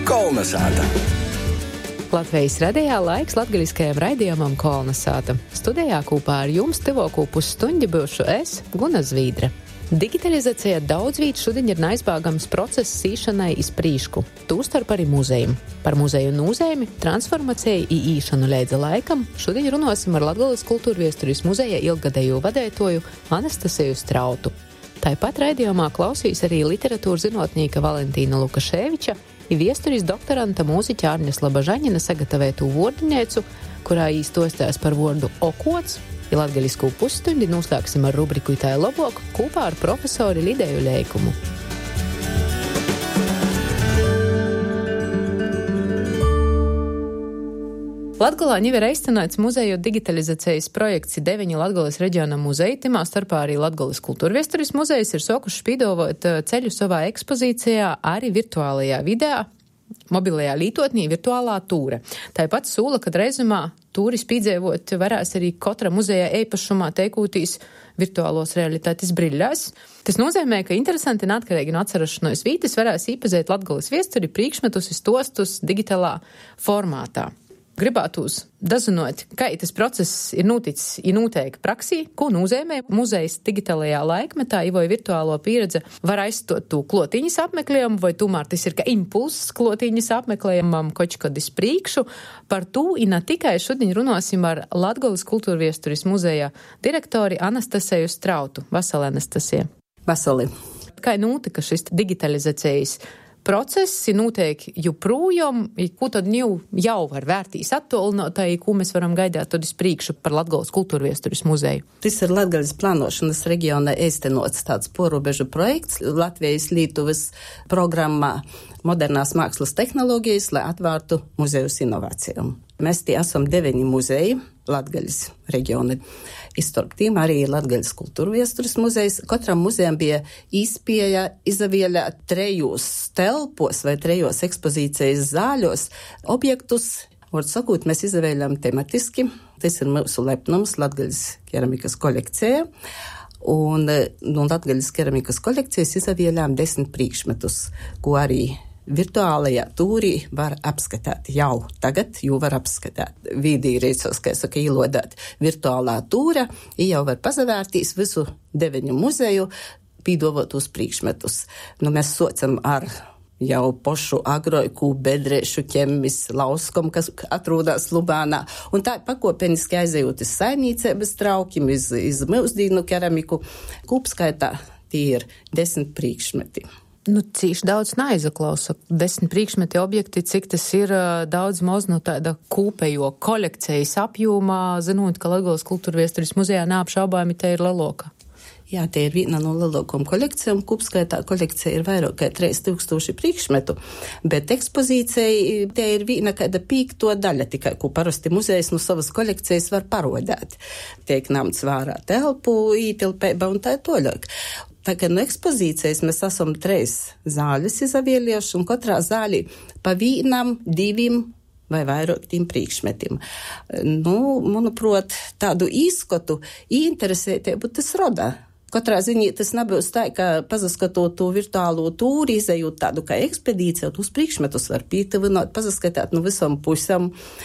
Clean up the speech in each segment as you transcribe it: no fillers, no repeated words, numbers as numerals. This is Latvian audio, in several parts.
Kolnesāta. Latvijas radijā laiks latgaļiskajam raidījumam Kolnesāta. Studijā kopā ar jums tuvāko pusstundi būšu es, Guna Zvīdre. Digitalizācija daudz vīt šodien ir neizbēgams process īšanai iz prīšku, tūstarp arī muzejam. Par muzeju nūzeimi, transformāciju i īšanu leidza laikam šodien runosim ar Latgales kultūrviesturis muzeja ilgadēju vadētoju Anastasiju Strautu. Tāpat raidījumā klausīs arī literatūras zinotnīka Valentīna Lukaševiča i viesturis doktoranta mūziķa Arņas Labažaņina sagatavētu vordinēcu, kurā īstostās par vordu okots. I latgaļisku pusstundi noslēgsim ar rubriku Itai lobok kopā ar profesori Lideju Leikumu. Latgalā jau ir īstenots muzeju digitalizācijas projekts 9 Latgales reģiona muzeji, timā starpā arī Latgales kultūrviesturis muzejs ir sokuši spīdovot ceļu savā ekspozīcijā arī virtuālajā vidē, mobilajā lītotnī virtuālā tūre. Tāpat sūla, kad reizumā tūris pīdzēvot varēs arī katra muzeja eipašumā teikūtīs virtuālos realitātes briļļās. Tas nozīmē, ka interesanti neatkarīgi no atcerašanos vītes varēs īpazēt Latgales viesturi priekšmetus i stostus digitālā formātā. Gribētos dazinot, kā tas process ir noticis i noteikti praksī, ko nozīmē muzejs digitālajā laikmetā, vai virtuālo pieredze var aizstot to klotīņas apmeklējumu, vai tomēr tas ir kā impulss klotīņas apmeklējumam kaut kad iz priekšu. Par to i ne tikai šodien runosim ar Latgales kultūrviesturis muzeja direktori Anastasiju Strautu. Vasali, Anastasija. Vasali. Kā notika šis digitalizācijas procesi notiek joprojām, ko tad jau var vērtīs attālinātāji, ko mēs varam gaidāt tad iz priekšu par Latgales kultūrviesturis muzeju? Tas ir Latgales plānošanas reģiona īstenots tāds porobežu projekts Latvijas Lietuvas programmā modernās mākslas tehnoloģijas, lai atvērtu muzejus inovācijām. Mēs tie esam 9 muzeji Latgales reģiona. Starp tiem arī Latgales kultūrviesturis muzejs. Katram muzejam bija īspēja izavēlēt 3 telpos vai 3 ekspozīcijas zāļos objektus. Vārds sakot, mēs izavēlējām tematiski. Tas ir mūsu lepnums Latgales keramikas kolekcijā. Un no Latgales keramikas kolekcijas izavēlējām 10 priekšmetus, ko arī virtuālajā tūrī var apskatīt jau tagad, jo var apskatīt. Vīdī reizos, kā saka, ielodāt virtuālā tūra, jau var pazavērtīs visu 9 muzeju pīdovotos priekšmetus. Mēs socam ar jau pošu agroiku, bedrešu, ķemmis, lauskom, kas atrodas Lubānā. Un tā pakopeniski aizejot iz saimniecības traukim, iz mūsdīnu keramiku. Kūpskaitā tie ir 10 priekšmeti. Cīši daudz neaizaklausa. 10 priekšmeti objekti, cik tas ir daudz maz no tāda kūpējo kolekcijas apjomā, zinot, ka Latgales kultūrviesturis muzejā neapšaubāmi te ir leloka. Jā, te ir viena no lielākajām kolekcijām. Kūpskaitā kolekcija ir vairāk kā 3000 priekšmetu, bet ekspozīcija te ir viena kāda 5. daļa tikai, ko parasti muzejs no savas kolekcijas var parodēt. Tiek ņemts vērā telpu, ītilpība un tā toļāk. Tā kā no ekspozīcijas mēs esam 3 zāļus izavēlējuši, un katrā zālī pa vienam, 2 vai vairāk tiem priekšmetiem. Manuprāt, tādu izskatu interesētību tas roda. Katrā ziņā tas nebūs tā, ka pazaskatot to virtuālo tūri, izejot tādu kā ekspedīciju, tos priekšmetus var pītavinot, pazaskatāt no visam pusam,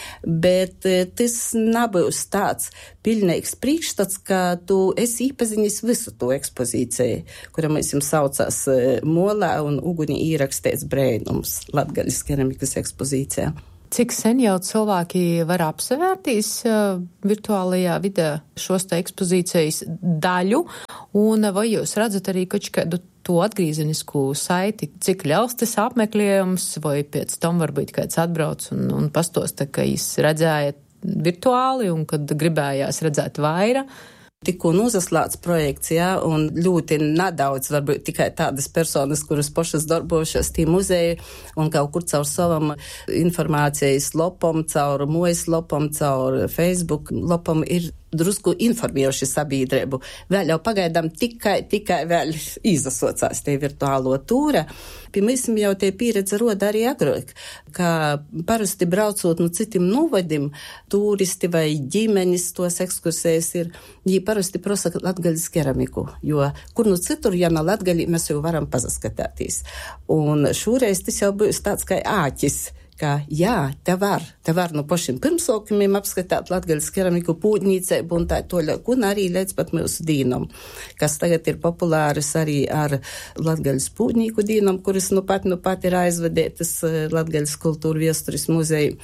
bet tas nebūs tāds pilnīgs priekšstats, ka tu esi īpazinis visu to ekspozīciju, kura mēs jums saucās Molā un uguni īrakstīts brēnums Latgales keramikas ekspozīcijā. Cik sen jau cilvēki var apsevērtīs virtuālajā vidē šos te ekspozīcijas daļu, un vai jūs redzat arī kādu to atgriezenisku saiti, cik ļaus tas apmeklējums, vai pēc tam varbūt kāds atbrauc un pastosta, ka jūs redzējat virtuāli un kad gribējās redzēt vairāk? Tikko nozaslāts projekts, jā, un ļoti nedaudz varbūt tikai tādas personas, kuras pašas darbojušās tī muzeji un kaut kur caur savam informācijas lopam, caur mojas lopam, caur Facebook lopam ir drusku informējuši sabiedrību. Vēl jau pagaidām tikai vēl izasocās te virtuālo tūra. Pie mums jau tie pieredze roda arī agrāk, ka parasti braucot no citiem novadim, turisti vai ģimenis tos ekskursējas ir, viņi parasti prosa latgaļas keramiku, jo kur nu citur, ja nav latgaļi, mēs jau varam pazaskatāties. Un šoreiz tas jau būs tāds kā āķis, ka jā, te var no pašiem pirmsaukumiem apskatāt latgaļas keramiku pūdnīceibu un tā toļāk, un arī līdz pat mūsu dīnam, kas tagad ir populāras arī ar Latgaļas pūdnīku dīnam, kuras nu pat ir aizvedētas Latgaļas kultūra viesturis muzeja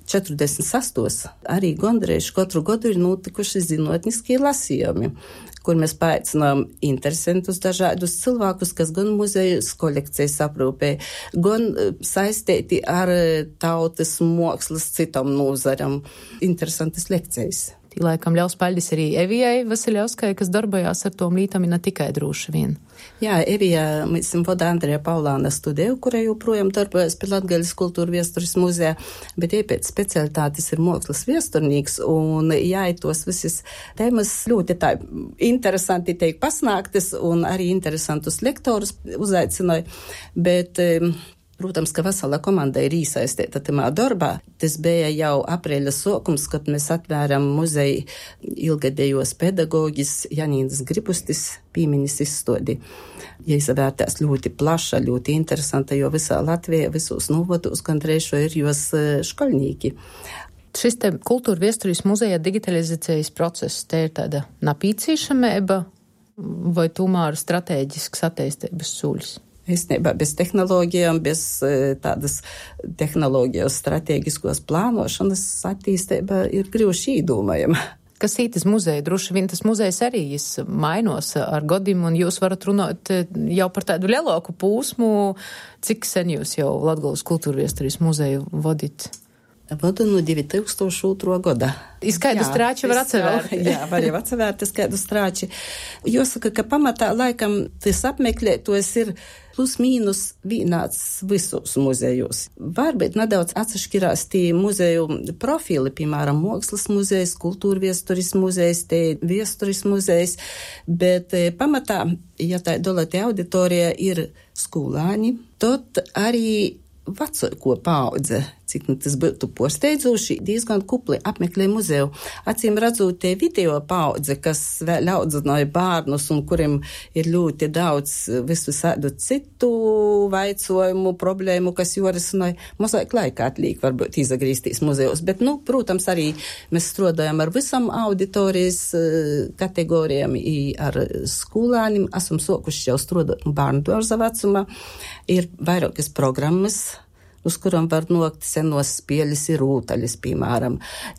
48. Arī gandrīz katru gadu ir notikuši zinotniskie lasījumi, kur mēs paaicinām interesantus dažādus cilvēkus, kas gan muzejus kolekcijas aprūpē, gan saistīti ar tautas mākslas citam nozaram. Interesantas lekcijas. Tī laikam ļaus paļdis arī Evijai Vasiļauskai, kas darbojās ar tom lītam, ne tikai droši vien. Jā, Evija, mēs vada Andreja Paulāna studiju, kurai joprojām darbojas pie Latgaļas kultūra viesturis muzeja, bet pēc specialitātes ir mākslas viesturnīgs, un tos visas tēmas ļoti tā interesanti teik pasnāktas, un arī interesantus lektorus uzaicināja, bet protams, ka vesela komanda ir īsaistēta tamā darbā. Tas bija jau aprīļa sākums, kad mēs atvēram muzeju ilgadējos pedagogis Janīnas Gribustis pīmiņas izstodi. Ja izvērtās ļoti plaša, ļoti interesanta, jo visā Latvijā, visos novados gandrīz ir jos školnīki. Šis te kultūra viesturis muzeja digitalizācijas process, te ir tāda napīcīšamība vai tomēr stratēģisks attīstības soļs? Īstenībā bez tehnoloģijām, bez tādas tehnoloģijas strateģiskos plānošanas attīstība ir grūši īdomājama. Kas ītas muzeja? Droši vien tas muzejs arī mainos ar godim, un jūs varat runāt jau par tādu lielāku pūsmu. Cik sen jūs jau Latgales kultūra viesturis muzeju vadīt? Vadu no 2002. gada. Izskaidu strāči var atsevērt. Jā, var jau atsevērt izskaidu strāči. Jāsaka, ka pamatā laikam tas apmeklētos ir plus mīnus vienāds visos muzejos. Varbūt nedaudz atšķirās tie muzeju profili, piemēram, mākslas muzejs, kultūra viesturis muzejs, te viesturis muzejs, bet pamatā, ja tā dolāti auditorija ir skolāņi, tad arī vecāko paudze, cik tas būtu posteidzūši, diezgan kupli apmeklē muzeju. Acīm redzot, tie video paudze, kas vēl audzināja bērnus un kuriem ir ļoti daudz visu sādu citu vaicojumu, problēmu, kas jorisināja, mazāk laika atliek varbūt izagrīstīs muzejos. Bet, protams, arī mēs strādājam ar visam auditorijas kategorijām, ar skolānim, esam sokuši jau strādāt bērnu dārza vecumā, ir vairākas programmas, uz kuram var nokt senos spēļas ir rūtaļas, piemēram,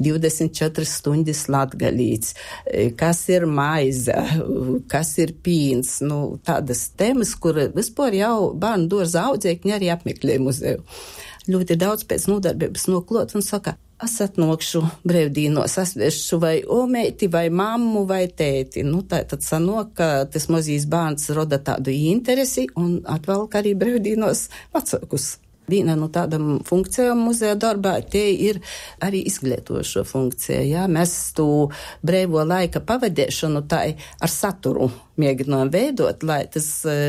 24 stundas latgalīts, kas ir maize, kas ir pīns, tādas tēmas, kur vispār jau bērnu dārza audzēkņi arī apmeklē muzeju. Ļoti daudz pēc nodarbības noklot un saka, es atnokšu brevdīnos, asviešu vai omeiti, vai mammu, vai tēti. Tā tad sanok, ka tas mazīs bērns roda tādu interesi un atvelk arī brevdīnos vecākus. Viena no tādām funkcijām muzeja darbā, tie ir arī izglītojošo funkcija. Jā? Mēs to brīvo laika pavadīšanu tā ar saturu mēģinām veidot, lai tas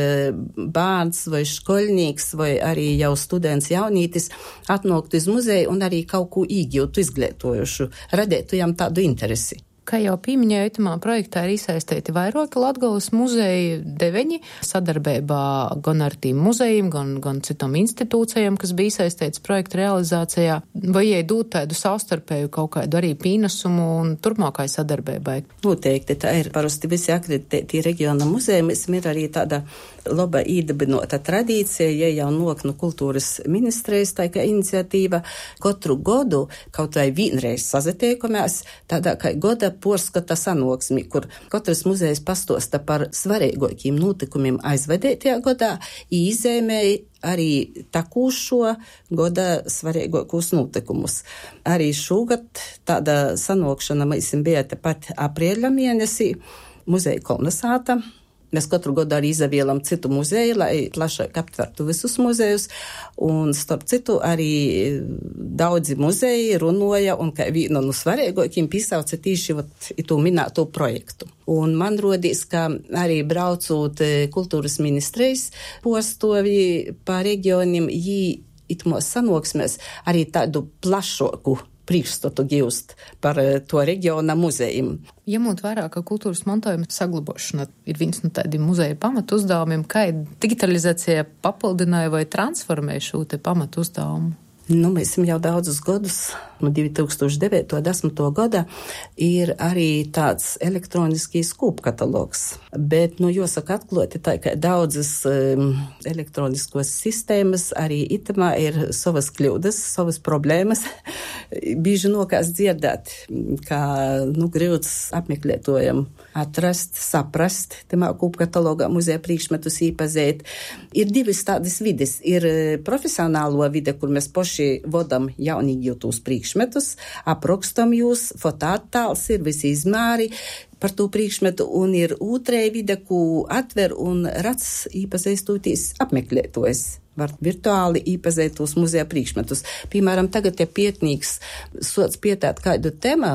bērns vai skolnieks vai arī jau students jaunītis atnāktu uz muzeju un arī kaut ko īgūtu izglītojošu, radētu jām tādu interesi. Kā jau pieminēju, itamā projektā ir iesaistīti vairāki Latgales muzeji, 9, sadarbībā gan ar tīm muzejiem, gan citām institūcijām, kas bija iesaistīts projekta realizācijā, vai dūt tādu savstarpēju kaut kādu arī pienesumu un turpmākai sadarbībai? Noteikti, tā ir parasti visi akreditēti reģiona muzeji, mēs ir arī tāda laba īdabinota tradīcija, ja jau nok no kultūras ministrijas tā kā iniciatīva, katru godu kaut vai vienreiz sazatiekamies, tādā kā goda porskata sanoksmi, kur katrs muzejs pastosta par svarīgākiem notikumiem aizvadētajā godā, izēmēja arī takūšo goda svarīgākos notikumus. Arī šogad tāda sanokšana mēs bija tepat aprīļa mēnesī muzeja kolonizāta. Mēs katru gadu arī izavielam citu muzeju, lai plašāk aptvertu visus muzejus, un starp citu arī daudzi muzeji runoja un kā vienu no svarīgākajiem piesauca tieši itū minēto projektu. Un man rodīs, ka arī braucot kultūras ministrijas postovī pa reģioniem, jī itmos sanoksmēs arī tādu plašāku priekšstatu gīvst par to reģiona muzejiem. Ņemot vērā, ka kultūras mantojuma saglabāšana ir viens no tādiem muzeja pamatu uzdevumiem, kā digitalizācija papildināja vai transformēja šo te pamatu uzdevumu? Mēs jau daudzus gadus, no 2009. 10. gada, ir arī tāds elektroniskīs kūpkatalogs. Bet, jāsaka atklāti, tā kā daudzas elektroniskos sistēmas arī itamā ir savas kļūdas, savas problēmas. Bieži nokās dzirdēt, kā, grūts apmeklētojam atrast, saprast, tamā kūpkatalogā muzeja priekšmetus īpazēt. Ir divas tādas vides. Ir profesionālo vide, kur mēs poši vodam jaunīgūtos priekšmetus, aprokstam jūs, fototēls ir, visi izmēri par to priekšmetu, un ir otrē vide, ko atver un rats īpazīstoties apmeklētojs. Var virtuāli īpazīt tos muzeja priekšmetus. Piemēram, tagad, ja pietnīgs sots pietēt kādu tēmu,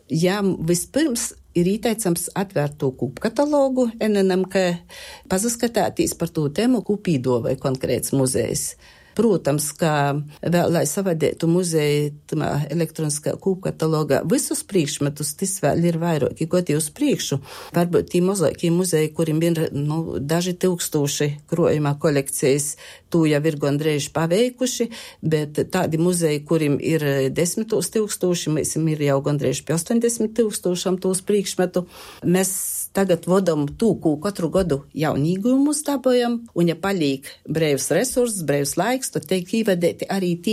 vispirms ir ieteicams atvērt to kūpkatalogu NNMK, pazaskatāties par to tēmu, ko pīdovai konkrēts muzejs. Protams, ka vēl, lai savadētu muzeja elektroniskā kūpkatalogā visus priekšmetus, tas vēl ir vairāki gadi uz priekšu. Varbūt tī mazākie muzeji, kuriem ir daži tūkstoši krojumā kolekcijas, to jau ir gandrīz paveikuši, bet tādi muzeji, kuriem ir 10 000, mēs ir jau gandrīz pie 80 000 tos priekšmetu. Mēs tagad vodam to, ko katru gadu jaunīgumu dabojam, un ja palīk brīvs resurss, brīvs laiks, tad tiek īvadēti arī tī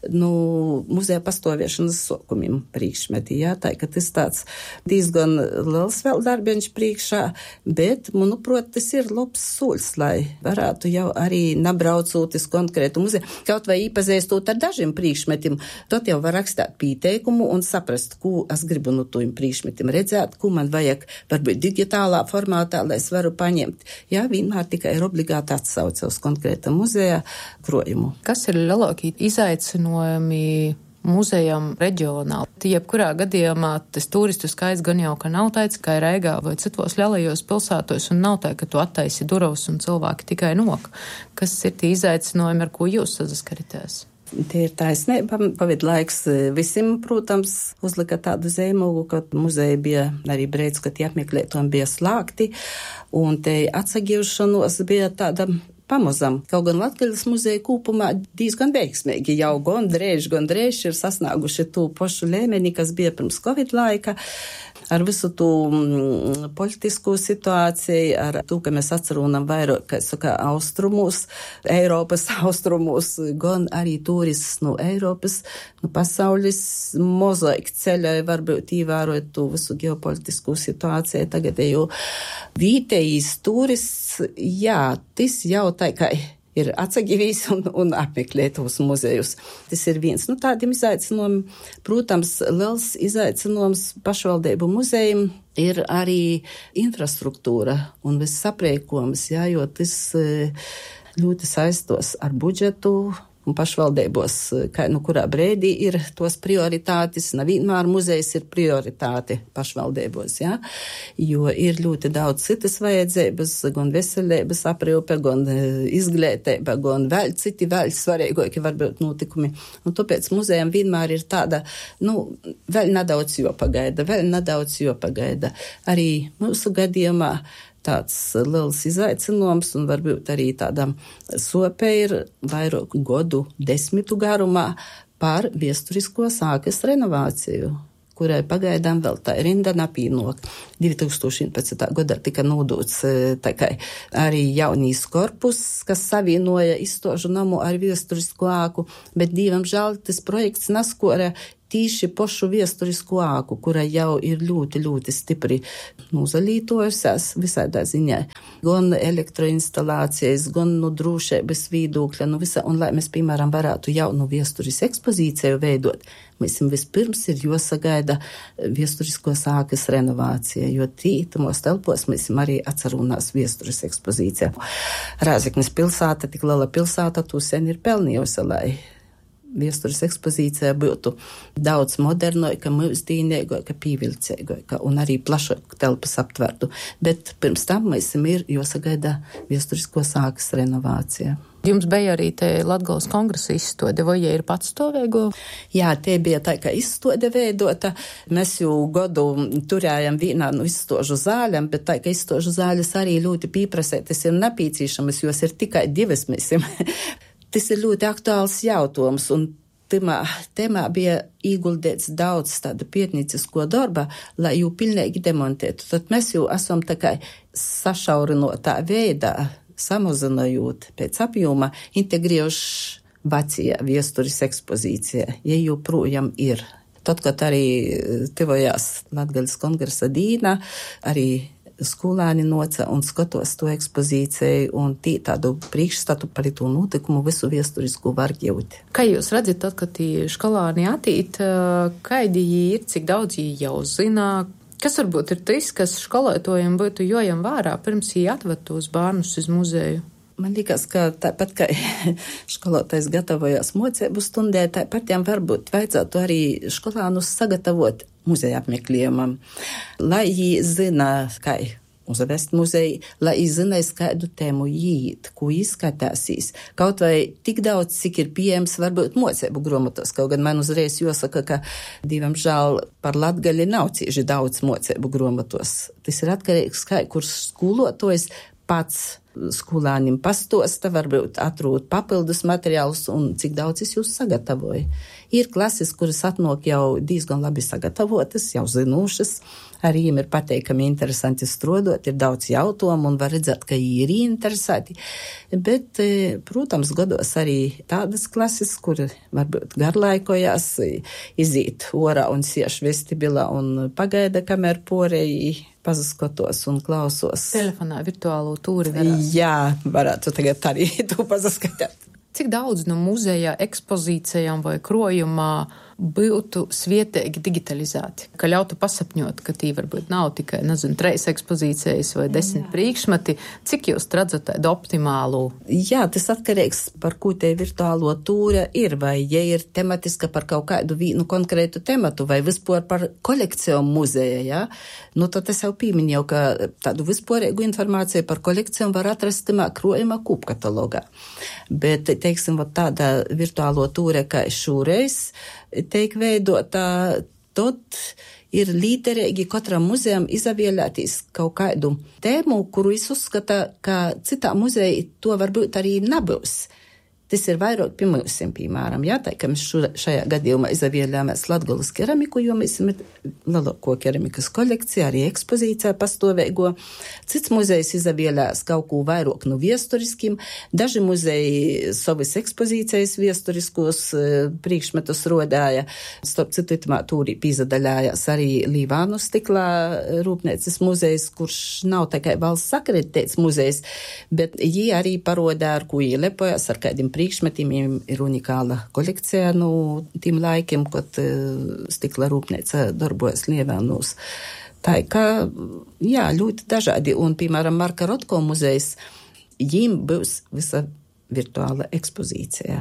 muzeja pastāvēšanas sokumiem priekšmeti. Tā, ka tas tāds diezgan liels vēl darbiņš priekšā, bet, manuprāt, tas ir labs soļs, lai varētu jau arī nabraucot uz konkrētu muzeju, kaut vai īpazīstot ar dažiem priekšmetiem, tad jau var rakstīt pieteikumu un saprast, ko es gribu no tiem priekšmetiem redzēt, ko man vajag varbūt digitālā formātā, lai es varu paņemt. Vienmēr tikai ir obligāti atsauce uz konkrēta muzeja krojumu. Kas ir lielākie izaicinājumi muzejam reģionā? Jebkurā gadījumā tas turistu skaits gan jau, ka nav tāds, kā Reigā vai citos lielajos pilsētos, un nav tā, ka tu attaisi durvs un cilvēki tikai nok. Kas ir tie izaicinājumi, ar ko jūs saskaraties? Tie ir taisnība. Pavidu laiks visiem, protams, uzlika tādu zīmogu, ka muzeja bija arī brīdis, kad tie apmeklētojumi bija slēgti, un te atsagīšanos bija tāda pamazam. Kaut gan Latgales muzeja kopumā diezgan veiksmīgi jau gandrīz ir sasnieguši to pašu līmeni, kas bija pirms Covid laika. Ar visu to politisko situāciju, ar to, ka mēs atcerunam vairāk, kā saka, austrumos, Eiropas austrumos, gan arī turists no Eiropas, no pasaules mozaik ceļai varbūt ievērot to visu ģeopolitisko situāciju. Tagad jau vietējais turists, tas jau tā kā ir atsagivīs un apmeklēt tos muzejus. Tas ir viens no tādiem izaicinājumiem. Protams, liels izaicinājums pašvaldību muzejiem ir arī infrastruktūra un viss aprēkojums, jo tas ļoti saistos ar budžetu. Un pašvaldībos, kurā brīdī ir tos prioritātes, nevienmēr muzejs ir prioritāte pašvaldībos, jo ir ļoti daudz citas vajadzības, gan veselības aprūpe, gan izglītība, gan vēl svarīgāki varbūt notikumi. Un tāpēc muzejam vienmēr ir tāda, vēl nedaudz jopagaida. Arī mūsu gadījumā tāds liels izaicinājums un varbūt arī tāda sope ir vairāku gadu 10 garumā par viesturisko sākas renovāciju, kurai pagaidām vēl tā rinda napīnok. 2011. gadā tika nodots arī jaunīs korpus, kas savienoja izstāžu namu ar viesturisko āku, bet diemžēl tas projekts naskora tīši pošu viesturisko āku, kura jau ir ļoti, ļoti stipri nozalītojusies visādā ziņā. Gan elektroinstalācijas, gan drošības vīdokļa, visa, un lai mēs, piemēram, varētu jaunu viesturis ekspozīciju veidot, mēs vispirms ir jāsagaida viesturiskos ākas renovācija, jo tītamos telpos mēs arī atcerunās viesturis ekspozīcija. Rēzeknes pilsāta, tik liela pilsāta, tu sen ir pelnījusi, lai viesturis ekspozīcija būtu daudz modernoika, mūsdīniegoika, pīvilceigoika un arī plašāk telpas aptvertu. Bet pirms tam mēs ir jāsagaida viesturiskos ākas renovācija. Jums bija arī te Latgolas kongresa izstode, vai ja ir patstāvēgo? Jā, te bija tā, ka izstode veidota. Mēs jau godu turējam vienā izstožu zāļam, bet tā, ka izstožu zāļas arī ļoti pīprasētas ir napīcīšamas, jos ir tikai divas mēsim. Tas ir ļoti aktuāls jautājums, un temā bija ieguldīts daudz tāda pietnicisko darba, lai jau pilnīgi demontētu. Tad mēs jau esam tā kā sašaurinotā veidā, samazinājot pēc apjoma, integrējuši vecie viesturis ekspozīcijā, ja joprojām ir. Tad, kad arī tivojās Latgaļas kongresa dīna, arī skolāni noca un skatos to ekspozīciju un tādu priekšstatu par to notikumu visu viesturisku var ģūt. Kā jūs redzat, tad, kad tī skolāni atīt, kaidi jī ir, cik daudz jī jau zina? Kas varbūt ir tas, kas skolotājiem būtu jojam vārā, pirms jī atved tos bērnus uz muzeju? Man liekas, ka tāpat, kā skolotājs gatavojās mocību stundē, tāpat jām varbūt vajadzētu arī skolānus sagatavot muzeja apmeklējumam, lai jī zina, kā uzvest muzeju, lai izzinās, kādu tēmu jīt, ko izskatāsīs. Kaut vai tik daudz, cik ir pieejams, varbūt mocību grāmatos. Kaut gan man uzreiz jāsaka, ka divam žēl par Latgali nav cieši daudz mocību grāmatos. Tas ir atkarīgs, kā kurš skolotājs pats skolānim pastosta, varbūt atrūt papildus materiālus un cik daudz es jūs sagatavoju. Ir klases, kuras atnāk jau diezgan labi sagatavotas, jau zinošas, arī viņiem ir pateikami interesanti strodot, ir daudz jautājumu un var redzēt, ka viņi ir interesēti. Bet, protams, gados arī tādas klases, kur varbūt garlaikojās, izīt orā un sieš vestibilā un pagaida, kamēr porēji pazaskatos un klausos. Telefonā virtuālo tūri varētu. Jā, varētu tagad arī to pazaskatāt. Cik daudz no muzeja ekspozīcijām vai krojumā būtu svietīgi digitalizēti, ka ļautu pasapņot, ka tī varbūt nav tikai, 3 ekspozīcijas vai 10 priekšmeti. Cik jūs redzat tādu optimālu? Jā, tas atkarīgs, par ko te virtuālo tūre ir, vai ja ir tematiska par kaut kādu vienu konkrētu tematu, vai vispār par kolekcijām muzeja, jā. Tad es jau pieminēju, ka tādu vispārīgu informāciju par kolekcijām var atrast tamā krojuma kūpkatalogā. Bet, teiksim, tāda virtuālo tūre, kā šoreiz teik veidotā, tad ir līderīgi katram muzejam izavēlēties kaut kādu tēmu, kuru es uzskata, ka citā muzeja to varbūt arī nebūs. Tas ir vairāk pie mūsim, piemēram, jā, tā, ka mēs šajā gadījumā izavēlējāmies Latgolas keramiku, jo mēs ir lielāko keramikas kolekciju, arī ekspozīcijā pastāvēgo. Cits muzejs izavēlējās kaut ko vairāk no viesturiskiem. Daži muzeji savas ekspozīcijas viesturiskos priekšmetus rodāja. Starp citu, itamā tūrī pīzadaļājās arī Līvānu stiklā rūpnīcas muzejs, kurš nav tikai valsts akreditēts muzejs, bet jī arī parodā, ar ko jī lepojas, ar kādiem priekšmetiem ir unikāla kolekcija no tiem laikiem, kad stikla rūpnīca darbojas Lievānos. Tā ir, ka, jā, ļoti dažādi, un, piemēram, Marka Rotko muzejs, jīm būs visa virtuāla ekspozīcija.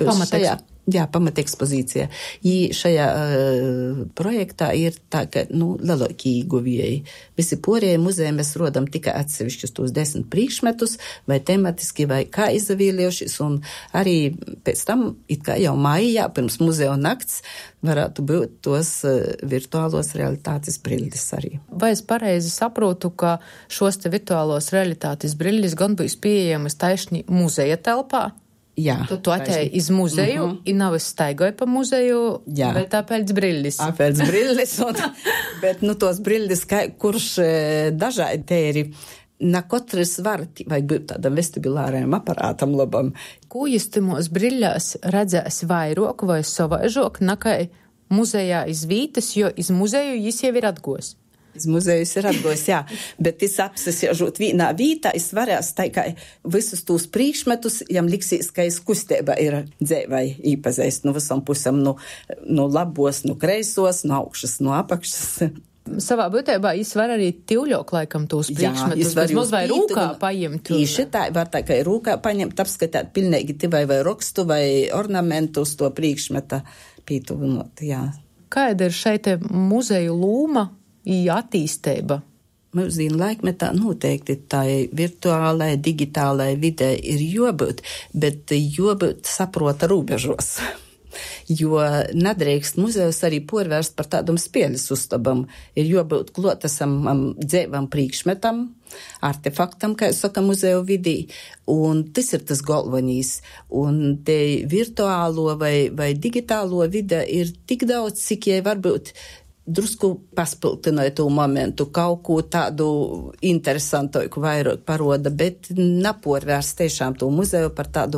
Pamat ekspozīcija. Šajā projektā ir tā, ka, lielākie ieguvēji. Visi porēji muzeji mēs rodam tikai atsevišķus tos 10 priekšmetus, vai tematiski, vai kā izavēlējušies, un arī pēc tam, it kā jau maijā, pirms muzeja nakts, varētu būt tos virtuālos realitātes brilles arī. Vai es pareizi saprotu, ka šos te virtuālos realitātes brilles gan būs pieejamas taisni muzeja telpā? Jā. Tu atēji iz muzeju, i nav es staigoju pa muzeju, jā. Bet tāpēc brilles. Tāpēc brilles, bet, tos brilles, kurš dažādi te ir, na katrs var, vai būt tādam vestibulārajam aparātam labam. Ko jūs timos brillās redzēs vairāk vai savaižāk, nakai muzejā iz vītas, jo iz muzeju jis jau ir atgos. Iz muzejus ir atgojis, jā, bet es apsesiežot vienā vītā, es varēs tā kā visus tūs priekšmetus, jam liksīs, ka es kustībā ir dzēvai īpazeist no visam pusam, no labos, no kreisos, no augšas, no apakšas. Savā būtībā jis var arī tivļok laikam tūs priekšmetus, bez maz vai rūkā paņemt. Tīši tā, var tā kā rūkā paņemt, apskatāt pilnīgi tivai vai rokstu vai ornamentus to priekšmeta pītuvinot, jā. Kāda ir šeit muzeju lūma i attīstība? Mūsdienu laikmetā noteikti tai virtuālai, digitālai vidē ir jābūt, bet jābūt saprota robežos. Jo nedrīkst muzejus arī porvērst par tādam spēles uztabam. Ir jābūt klotasam dzēvam priekšmetam, artefaktam, kā saka muzeju vidī, un tas ir tas galvenīs. Un te virtuālo vai digitālo vide ir tik daudz, cik jai varbūt drusku paspiltināja to momentu, kaut ko tādu interesantoju vairāk paroda, bet naporvērst tiešām to muzeju par tādu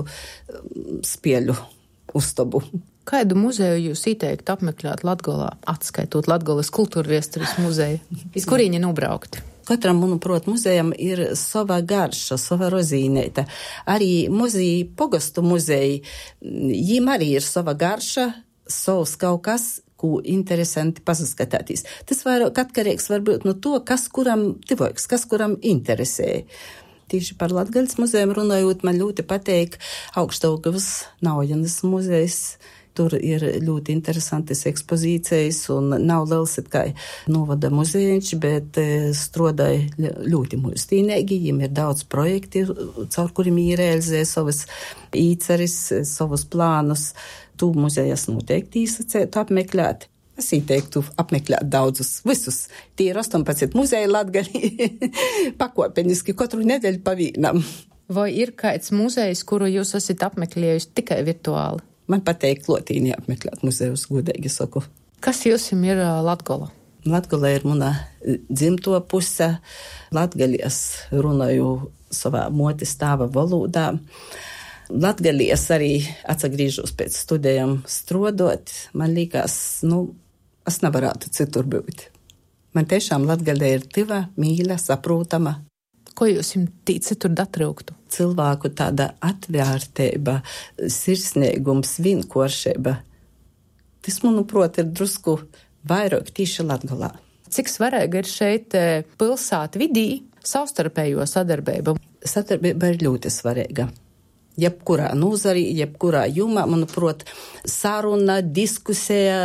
spēļu uztabu. Kādu muzeju jūs ieteiktu apmeklēt Latgolā, atskaitot Latgolas kultūrviesturis muzeju? Iz kurīņi nubraukt? Katram, manuprāt, muzejam ir sava garša, sava rozīnēta. Arī muzeji, pogastu muzeji, jiem arī ir sava garša, savs kaut kas, ko interesanti pasaskatātīs. Tas vairāk atkarīgs varbūt no to, kas kuram tivoks, kas kuram interesē. Tieši par Latgales muzeju runājot, man ļoti pateik Augšdaugavas Naujenas muzejs. Tur ir ļoti interesantas ekspozīcijas un nav liels it kā novada muzejiņš, bet strādāja ļoti mūstīnīgi. Viņiem ir daudz projekti, caur kuriem realizē savas īceris, savus plānus. Tu muzejas noteikti īsacētu apmeklēt. Es ieteiktu apmeklēt daudzus, visus. Tie ir 18 muzeji Latgalī, pakopeniski katru nedēļu pa vienam. Vai ir kāds muzejs, kuru jūs esat apmeklējusi tikai virtuāli? Man pateik klotīni apmeklēt muzejus, godīgi saku. Kas jums ir Latgola? Latgola ir mana dzimto puse. Latgalijas runāju savā motis tāva valodā. Latgalijas arī atsagrīžos pēc studējām strodot. Man liekas, es nevarētu citur būt. Man tiešām Latgalē ir tiva, mīļa, saprotama. Ko jūs tīcat tur datrauktu? Cilvēku tāda atvērtība, sirsnīgums, vienkāršība. Tas, manuprāt, ir drusku vairāk tieši Latgolā. Cik svarīga ir šeit pilsētu vidī savstarpējo sadarbību? Sadarbība ir ļoti svarīga. Jebkurā nozarī, jebkurā jomā, manuprāt, saruna, diskusija,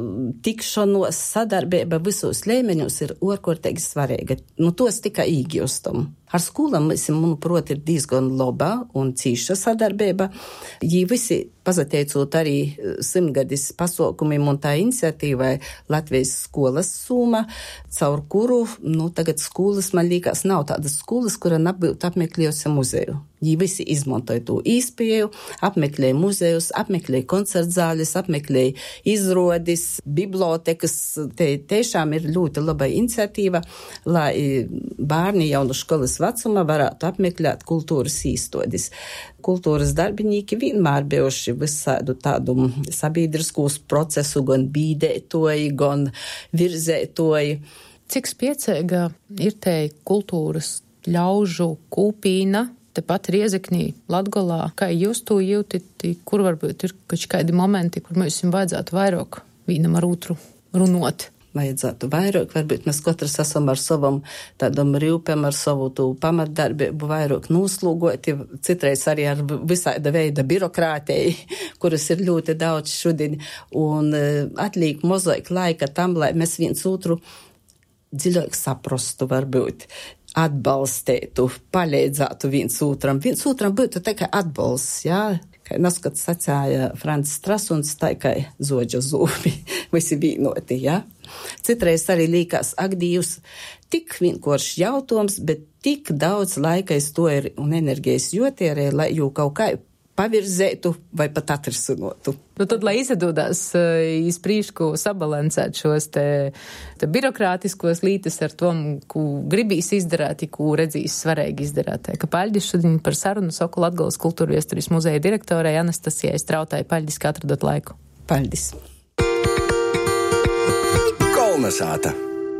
tikšanos, sadarbība visos līmeņos ir ārkārtīgi svarīga. Tos tikai īgūstam. Ar skolām, manuprāt, ir diezgan laba un cīša sadarbība. Jī visi pazateicot arī simtgadis pasaukumiem un tā iniciatīvai Latvijas skolas summa, caur kuru, tagad skolas, man liekas, nav tādas skolas, kura nebūtu apmeklējusi muzeju. Jī visi izmantoja to īspēju, apmeklēja muzejus, apmeklēja koncertzāles, apmeklēja izrodis, bibliotekas. Te tiešām ir ļoti laba iniciatīva, lai bērni jau no skolas vecuma varētu apmeklēt kultūras īstodis. Kultūras darbinīki vienmēr bijuši visādu tādu sabiedriskos procesu, gan bīdētoji, gan virzētoji. Cik spiecīga ir te kultūras ļaužu kūpīna? Tepat Riezeknī, Latgolā, kā jūs to jūtat, kur varbūt ir kādi momenti, kur mums vajadzētu vairāk vienam ar otru runot? Vajadzētu vairāk, varbūt mēs katrs esam ar savam tādam rīpēm, ar savu tu pamatdarbību vairāk noslūgoti, citreiz arī ar visāda veida birokrātiju, kuras ir ļoti daudz šodien, un atliek mozaik laika tam, lai mēs viens otru dziļāk saprastu varbūt. Atbalstētu, palīdzētu viens otram. Viens otram būtu tikai atbalsts, jā. Kā neskats sacāja Francis Strasuns, tā kā zoģa zūbi, visi vienoti, jā. Citreiz arī līkās, ak, Dievs, tik vienkāršs jautājums, bet tik daudz laika es to ir un enerģijas jotierē, lai jau kaut kā pavirzētu vai pat atrisinotu. Tad, lai izadodās iz prīšku sabalansēt šos te birokrātiskos lītes ar tom, ko gribīs izdarāt, ko redzīs svarīgi izdarāt. Ka paļģis šodien par sarunu saku Latgales kultūrviesturis muzeja direktorai Anastasijai Strautai. Paļģis, ka atradot laiku. Paļģis. Kolnesāta.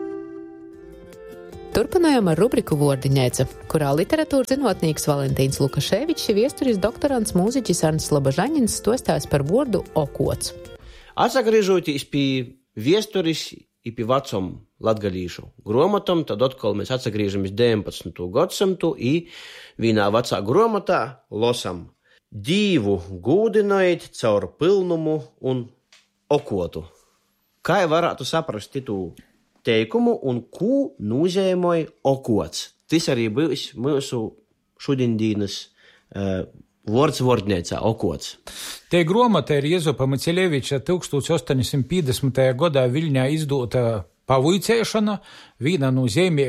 Turpinājām ar rubriku Vordiņēca, kurā literatūras zinātnieks Valentīns Lukaševičs ir viesturis doktorants mūziķis Arnis Slobožaņins stostās par vārdu okots. Atsagriežoties pie viesturis i pie vecom latgalīšu gromatom, tad atkal mēs atsagriežamies 19. gadsimtu i vienā vecā gromatā losam Dīvu gūdinojot caur pilnumu un okotu. Kā varētu saprast titu teikumu un ko nozīmē okots? Tas arī būs mūsu šodienas vārds vārdniecā okots. Te gromata ir Jezupa Miceleviča 1850. gadā Viļņā izdota pavuicēšana, viena no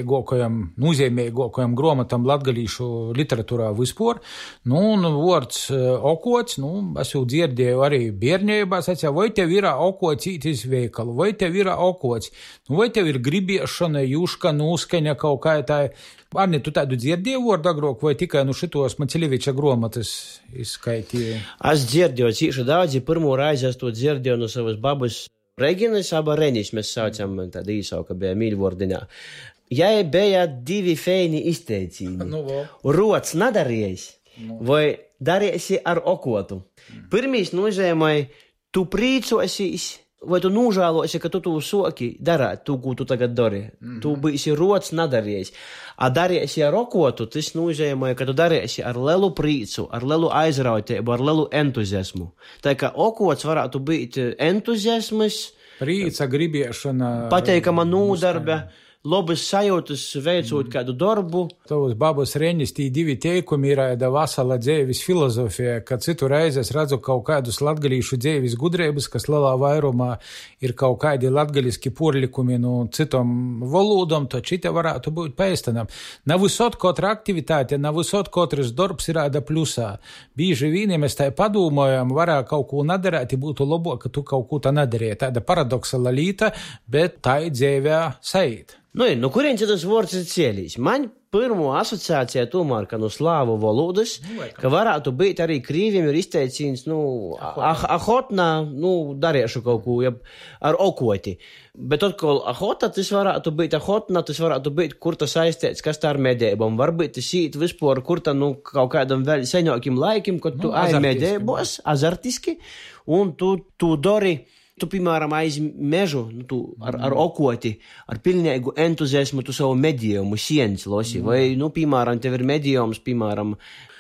nozīmīgākajām gromatam latgalīšu literatūrā vispār. Un vārds okots, es jau dzirdēju arī bērnībā, sacīja, vai tev ir okots ītis veikalu, vai tev ir okots, vai tev ir gribiešana, juška, nūskaņa kaut kā tā. Arni, tu tādu dzirdēju vārdu agrāk, vai tikai šitos Miceleviča gromatas izskaitīja? Es dzirdēju cīši daudzi, pirmo reizi es to dzirdēju no savas babas Reginas, aba Renis, mēs saucam tādu īsauka, bija mīļvordiņā. Jai bija divi feini izteicīni. Rots nadarījis, vai darīsi ar okotu. Pirmīs nozīmē, tu prīcosies, vai tu nūžālosi, ka tu soki darāt, tu, ko tu tagad dari. Tu būsi rots nadarījis. A darīsi ar okotu, tas nozīmē, ka tu darīsi ar lielu prīcu, ar lielu aizrautību, ar lielu entuziasmu. Tā kā okots varētu būt entuziasmas, prīca, gribiešana, pateikama nūdarbe, labas sajūtas veicot kādu darbu. Tavas babas Reņas tī divi teikumi ir da vasala dzēvis filozofija, ka citu reizi es redzu kaut kādus latgalīšu dzēvis gudrības, kas lielā vairumā ir kaut kādi latgaliski porlikumi no citom valodom, to čite varētu būt pēstanam. Na visot kotra aktivitāte, na visot kotras darbs ir da plusā. Bīži vīni mēs tā padomājam, varā kaut ko nadarēt, būtu labo, ka tu kaut ko tā nadarīja. Tāda paradoksala līta, bet tā ir dzēvē saīt. Nu kurienes tas vārds ir cēlījis? Man pirmo asociācija tomēr, ka no slāvu valodas, ka varētu būt arī krīviem ir izteicīns, ahotnā, darīšu kaut ko ar okoti. Bet atkal ahota, tas varētu būt ahotnā, tas varētu būt, kur tas aizteic, kas tā ar medībām. Varbūt tas īt vispār, kur tā, kaut kādam vēl seņokim laikim, kad tu ai medībos, azartiski, un tu dori. Tu, piemēram, aiz mežu, ar okoti, ar pilnīgu entuziasmu tu savu medījumu sienci losi, vai, piemēram, tev ir medījums, piemēram.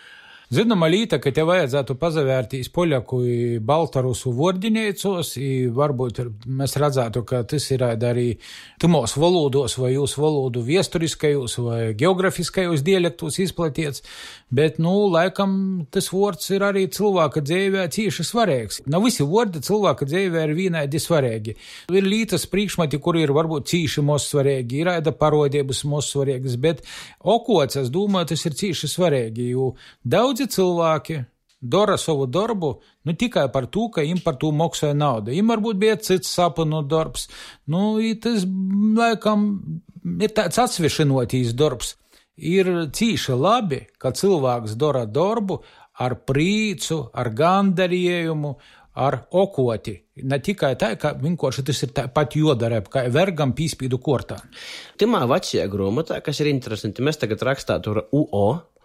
Zinama līta, ka te vajadzētu pazavērtīs poļaku i baltarusu vordiņeicos, i varbūt mēs redzētu, ka tas ir arī tumos valodos vai jūs valodu viesturiskajos vai geografiskajos dialektos izplatiets, bet, laikam tas vārds ir arī cilvēka dzīvē cīši svarīgs. Nav visi vārdi cilvēka dzīvē ir vienādi svarīgi. Ir lītas priekšmati, kuri ir varbūt cīši mos svarīgi, ir da parodības mos svarīgas, bet okots, es domāju, tas ir cīši svarīgi, jo daudzi cilvēki dara savu darbu, tikai par to, ka им par to maksāja naudu. Им varbūt bija cits sapņu darbs. Tas, laikam, ir tāds atsvešinotīs darbs. Ir cīši labi, ka cilvēks dara darbu ar prīcu, ar gandarījumu, ar okoti. Ne tikai tā, ka vienkārši tas ir pat jodara, kā vergam pīspīdu kortā. Timā vecajā gromatā, kas ir interesanti, mēs tagad rakstātu ar UO,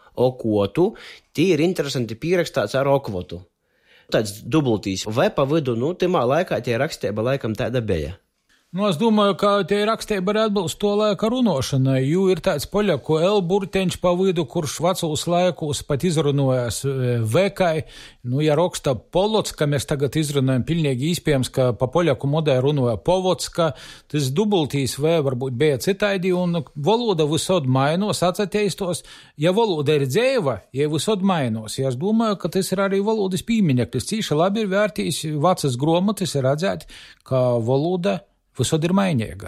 okotu, tie ir interesanti pierakstāts ar okvotu. Tāds dublutīs. Vai pa vidu, timā laikā tie rakstība laikam tāda bija? Es domāju, ka tie rakstība arī atbilst to laika runošanai, jo ir tāds poļaku elburteņš pa vidu, kurš vecūs laikos pat izrunojās vekai. Ja raksta polocka, mēs tagad izrunājam pilnīgi īspējams, ka pa poļaku modē runoja povocka, tas dubultīs vai varbūt bija citādi, un valoda visod mainos, atsateistos. Ja valoda ir dzēva, ja visod mainos, es domāju, ka tas ir arī valodas pīmiņeklis. Cīši labi ir vērtīs vecas gromatas ir redzēt, ka valoda visod ir mainīga.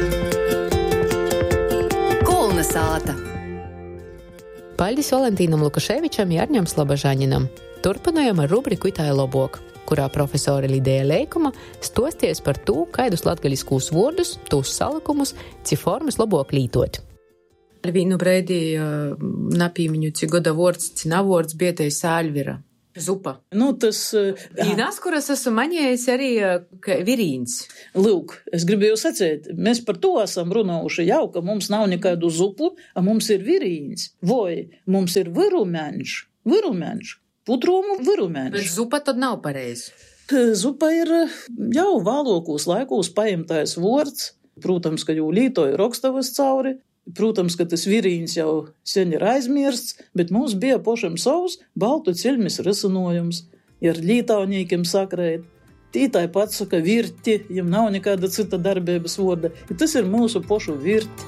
Kolnesāta. Paļdis Valentīnam Lukaševičam i Arņam Slobožaņinam. Turpinājam ar rubriku Itai lobok, kurā profesore Lidija Leikuma stosties par to, kaidus latgaliskūs vārdus, tūs salikumus, ci formas lobok lītot. Ar vīnu breidī napīmiņu, ci goda vārds, ci nav vārds bietei Sāļvira. Zupa. Tas... Īnās, kuras esmu maņējis arī virīns. Lūk, es gribēju sacīt, mēs par to esam runājuši jau, ka mums nav nekādu zupu, a mums ir virīns. Vai mums ir virumeņš, putromu virumeņš. Bet zupa tad nav pareizi. Zupa ir jau vēlākos laikos paimtais vords. Protams, ka jau lītoja Rokstavas cauri. Protams, ka tas virīns jau sen ir aizmirsts, bet mums bija pošam savs baltu ceļmis risinojums. Ir lītaunīkiem sakrēt. Tītai pats saka virti, jam nav nekāda cita darbības vorda. Tas ir mūsu pošu virti.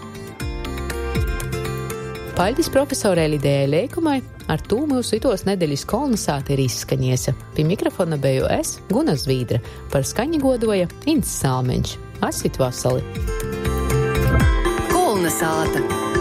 Paļdis profesorē Lidējai Leikumai, ar tū mūsu itos nedēļas kolonizāti ir izskaņiesa. Pie mikrofona beju es, Guna Zvīdra, par skaņi godoja Ints Salmeņš. Asit vasali! Kolonizāta.